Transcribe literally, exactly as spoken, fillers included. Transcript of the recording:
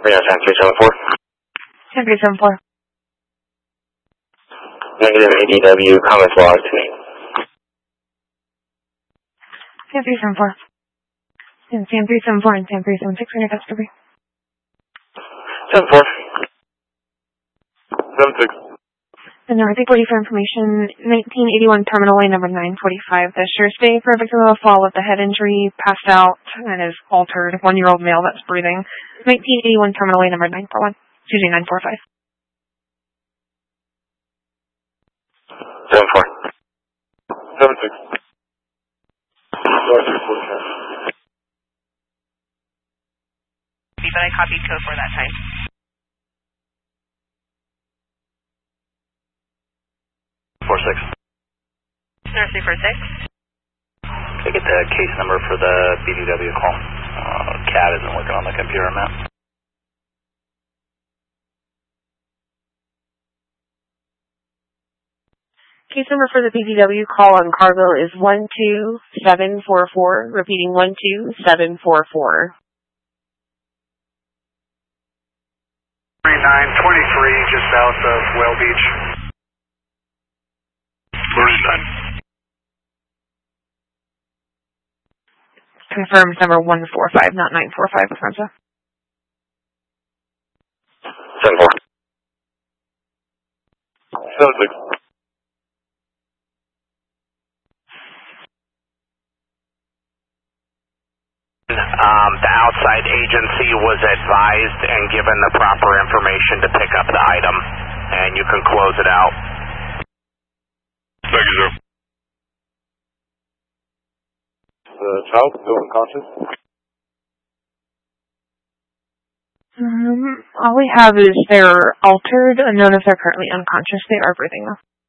Reno ten three seven four. ten three seven four. Negative A D W, comments logged to me. ten three seven four. And ten three seven four and ten three seven six on your custody. seven four. seven six. The North forty for information, nineteen eighty-one Terminal Way number nine forty-five. The sure stay for a victim of a fall with a head injury, passed out, and is altered. One-year-old male that's breathing. nineteen eighty-one Terminal Way number nine forty-one. Excuse me, nine forty-five. seven four. seven six. But I copied code for that time. four six. Nurse for six. Can I get the case number for the B D W call? Uh, Cat isn't working on the computer map. Case number for the B D W call on cargo is one two seven four four. Repeating one two seven four four. nine twenty-three, just south of Whale Beach. thirty-nine. Confirmed number one four five, not nine four five, Afonso. seven four. seven six. Um, the outside agency was advised and given the proper information to pick up the item, and you can close it out. Thank you, sir. The child still unconscious? Um, all we have is they're altered, unknown if they're currently unconscious. They are breathing though.